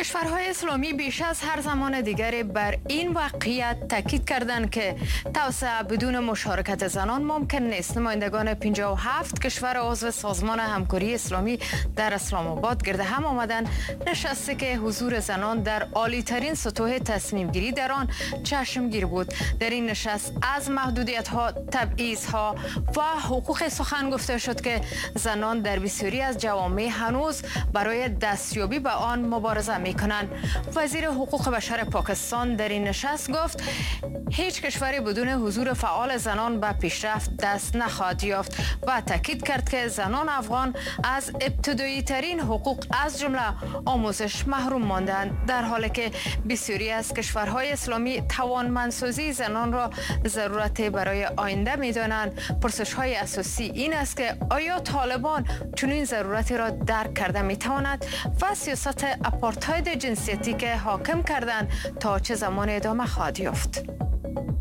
کشورهای اسلامی بیش از هر زمان دیگری بر این واقعیت تاکید کردند که توسعه بدون مشارکت زنان ممکن نیست. نمایندگان 57 کشور عضو سازمان همکاری اسلامی در اسلام آباد گرد هم آمدند. نشستی که حضور زنان در عالی ترین سطوح تصمیم گیری در آن چشمگیر بود. در این نشست از محدودیت ها، تبعیض ها و حقوق سخن گفته شد که زنان در بسیاری از جوامع هنوز برای دستیابی به آن مبارزه میکنند. وزیر حقوق بشر پاکستان در این نشست گفت هیچ کشوری بدون حضور فعال زنان به پیشرفت دست نخواهد یافت و تاکید کرد که زنان افغان از ابتدایی ترین حقوق از جمله آموزش محروم ماندند، در حالی که بسیاری از کشورهای اسلامی توانمندسازی زنان را ضرورت برای آینده می‌دانند. پرسش‌های اساسی این است که آیا طالبان چنین ضرورتی را درک کرده می‌تواند و سیاست آپارتاید جنسیتی که حاکم کردند تا چه زمان ادامه خواهد یافت؟